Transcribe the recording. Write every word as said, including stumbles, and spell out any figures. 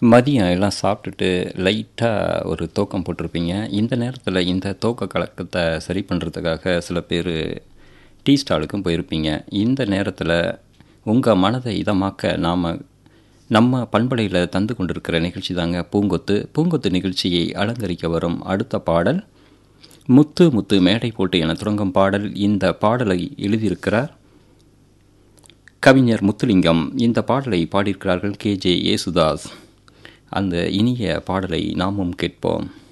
மதியம் எல்லாம் சாப்பிட்டுட்டு லைட்டாக ஒரு தூக்கம் போட்டிருப்பீங்க. இந்த நேரத்தில் இந்த தூக்க கலக்கத்தை சரி பண்ணுறதுக்காக சில பேர் டீ ஸ்டாலுக்கும் போயிருப்பீங்க. இந்த நேரத்தில் உங்கள் மனதை இதமாக்க நாம் நம்ம பண்பலையில் தந்து கொண்டிருக்கிற நிகழ்ச்சி தாங்க பூங்கொத்து. பூங்கொத்து நிகழ்ச்சியை அலங்கரிக்க வரும் அடுத்த பாடல் முத்து முத்து மேடை போட்டு என தொடங்கும் பாடல். இந்த பாடலை எழுதியிருக்கிறார் கவிஞர் முத்துலிங்கம். இந்த பாடலை பாடியிருக்கிறார்கள் கே ஜே யேசுதாஸ். அந்த இனிய பாடலை நாமும் கேட்போம்.